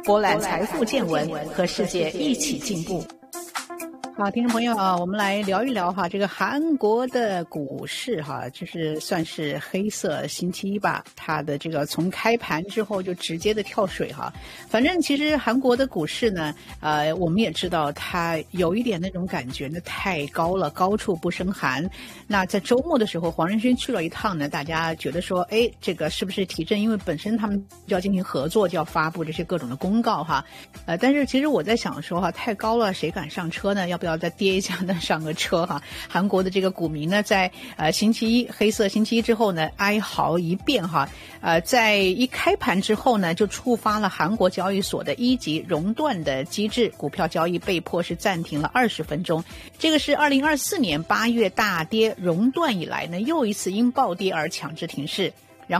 博览财富见闻，和世界一起进步。好，听众朋友啊，我们来聊一聊哈，这个韩国的股市哈，就是算是黑色星期一吧。它的这个从开盘之后就直接的跳水哈。反正其实韩国的股市呢，我们也知道它有一点那种感觉呢，太高了，高处不胜寒。那在周末的时候，黄仁勋去了一趟呢，大家觉得说，哎，这个是不是提振？因为本身他们就要进行合作，就要发布这些各种的公告哈。但是其实我在想说哈，太高了，谁敢上车呢？要不要再跌一下呢？上个车哈。韩国的这个股民呢，在星期一黑色星期一之后呢，哀嚎一遍哈。在一开盘之后呢，就触发了韩国交易所的一级熔断的机制，股票交易被迫是暂停了20分钟。这个是2024年8月大跌熔断以来呢，又一次因暴跌而强制停市。